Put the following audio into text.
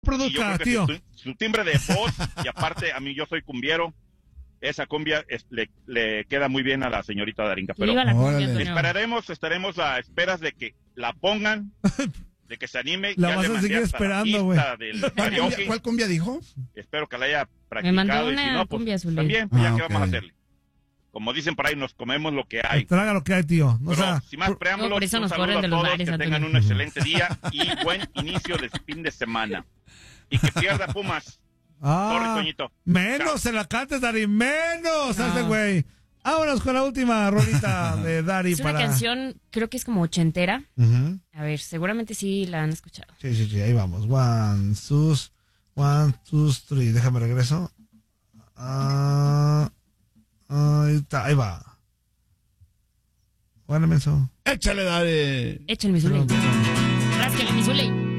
produzca, tío. Su timbre de voz, y aparte, a mí yo soy cumbiero, esa cumbia le queda muy bien a la señorita Darinka. Pero estaremos a esperas de que la pongan, de que se anime. La vas a seguir esperando, güey. ¿Cuál cumbia dijo? Espero que la haya practicado. Me mandó una y si no, cumbia pues, azul. también, pues ya que vamos a hacerle. Como dicen por ahí, nos comemos lo que hay. Traga lo que hay, tío. Pero, sin más preámbulos, por eso un nos saludo corren a de los todos, bares, que Antonio. tengan un excelente día y buen inicio de fin de semana. Y que pierda Pumas. Sorry, Toñito. Menos Chao. se la cantes, Dari, menos a ese güey. Vámonos con la última rolita de Dari. Es una canción, creo que es como ochentera. A ver, seguramente sí la han escuchado. Sí, ahí vamos. 1, 2, 3. Déjame regreso. Ahí está, ahí va. Bueno, menso. Échale, Dari. Échale mi Zuley. Rásquele mi Zuley.